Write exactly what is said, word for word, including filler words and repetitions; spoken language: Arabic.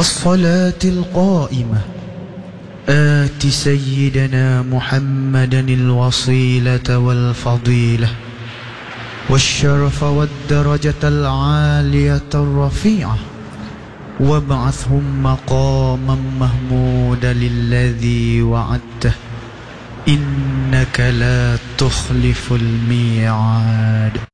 والصلاة القائمة آت سيدنا محمدا الوصيلة والفضيلة والشرف والدرجة العالية الرفيعة وابعثهم مقاما محمودا للذي وعدته إنك لا تخلف الميعاد.